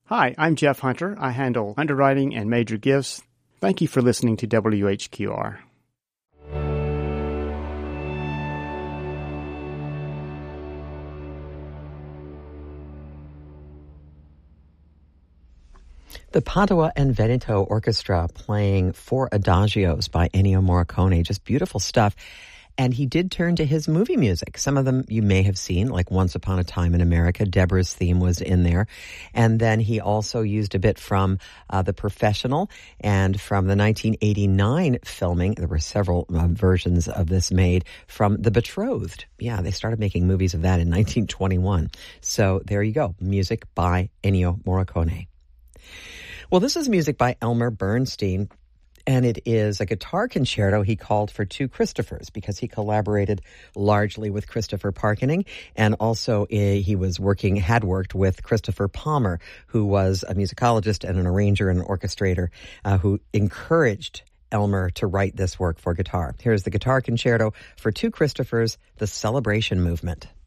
Hi, I'm Jeff Hunter. I handle underwriting and major gifts. Thank you for listening to WHQR. The Padua and Veneto Orchestra playing four adagios by Ennio Morricone. Just beautiful stuff. And he did turn to his movie music. Some of them you may have seen, like Once Upon a Time in America. Deborah's theme was in there. And then he also used a bit from The Professional and from the 1989 filming. There were several versions of this made from The Betrothed. Yeah, they started making movies of that in 1921. So there you go. Music by Ennio Morricone. Well, this is music by Elmer Bernstein. And it is a guitar concerto he called for two Christophers because he collaborated largely with Christopher Parkening. And also he had worked with Christopher Palmer, who was a musicologist and an arranger and an orchestrator who encouraged Elmer to write this work for guitar. Here's the guitar concerto for two Christophers, the Celebration Movement.